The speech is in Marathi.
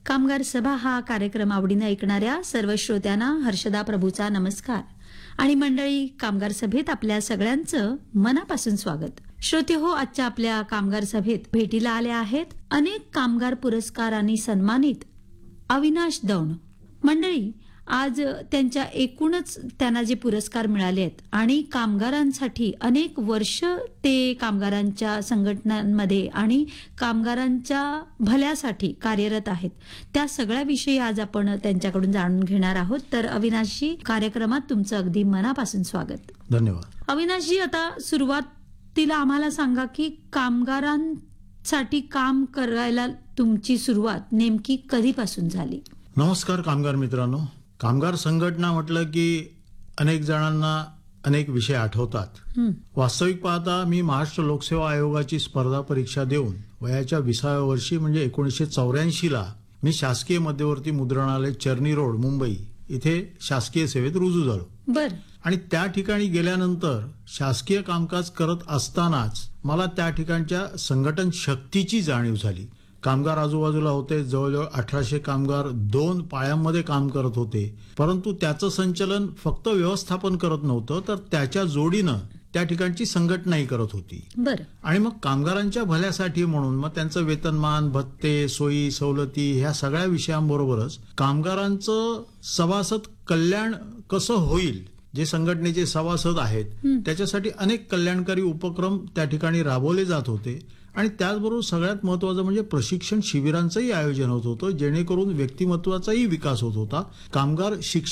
कामगार सभा हा कार्यक्रम आवडीने ऐकणाऱ्या सर्व श्रोत्यांना हर्षदा प्रभूचा नमस्कार आणि मंडळी, कामगार सभेत आपल्या सगळ्यांचं मनापासून स्वागत. श्रोते हो, आजच्या आपल्या कामगार सभेत भेटीला आले आहेत अनेक कामगार पुरस्कारांनी सन्मानित अविनाश दौंड. मंडळी, आज त्यांच्या एकूणच त्यांना जे पुरस्कार मिळाले आहेत आणि कामगारांसाठी अनेक वर्ष ते कामगारांच्या संघटनांमध्ये आणि कामगारांच्या भल्यासाठी कार्यरत आहेत, त्या सगळ्याविषयी आज आपण त्यांच्याकडून जाणून घेणार आहोत. तर अविनाशजी, कार्यक्रमात तुमचं अगदी मनापासून स्वागत. धन्यवाद. अविनाशजी, आता सुरुवातीला आम्हाला सांगा की कामगारांसाठी काम करायला तुमची सुरुवात नेमकी कधीपासून झाली? नमस्कार कामगार मित्रांनो. कामगार संघटना म्हटलं की अनेक जणांना अनेक विषय आठवतात. वास्तविक पाहता मी महाराष्ट्र लोकसेवा आयोगाची स्पर्धा परीक्षा देऊन वयाच्या 20व्या वर्षी म्हणजे 1984 मी शासकीय मध्यवर्ती मुद्रणालय चर्नी रोड मुंबई इथे शासकीय सेवेत रुजू झालो. बर. आणि त्या ठिकाणी गेल्यानंतर शासकीय कामकाज करत असतानाच मला त्या ठिकाणच्या संघटन शक्तीची जाणीव झाली. कामगार आजूबाजूला होते, जवळजवळ 1800 कामगार 2 पाळ्यांमध्ये काम करत होते. परंतु त्याचं संचलन फक्त व्यवस्थापन करत नव्हतं, तर त्याच्या जोडीनं त्या ठिकाणची संघटनाही करत होती. बर. आणि मग कामगारांच्या भल्यासाठी म्हणून मग त्यांचं वेतनमान, भत्ते, सोयी सवलती ह्या सगळ्या विषयांबरोबरच कामगारांचं सभासद कल्याण कसं होईल, जे संघटनेचे सभासद आहेत त्याच्यासाठी अनेक कल्याणकारी उपक्रम त्या ठिकाणी राबवले जात होते. आणि त्याचबरोबर सगळ्यात महत्वाचं म्हणजे प्रशिक्षण शिबिरांचंही आयोजन होत होतं, जेणेकरून व्यक्तिमत्वाचाही विकास होत होता. कामगार शिक्षण